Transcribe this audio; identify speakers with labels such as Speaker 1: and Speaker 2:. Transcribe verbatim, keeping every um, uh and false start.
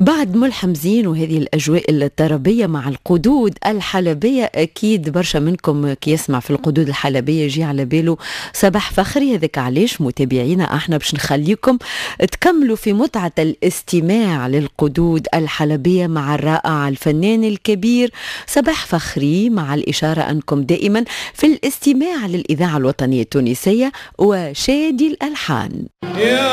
Speaker 1: بعد ملحم زين وهذه الأجواء الطربية مع القدود الحلبية، أكيد برشا منكم كي يسمع في القدود الحلبية يجي على باله صباح فخري. هذاك علاش متابعينا احنا باش نخليكم تكملوا في متعة الاستماع للقدود الحلبية مع الرائع الفنان الكبير صباح فخري، مع الإشارة أنكم دائما في الاستماع للإذاعة الوطنية التونسية وشادي الألحان.